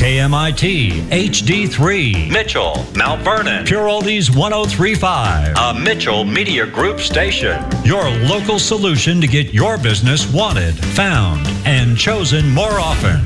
KMIT HD3, Mitchell, Mount Vernon, Pure Oldies 103.5, a Mitchell Media Group station. your local solution to get your business wanted, found, and chosen more often.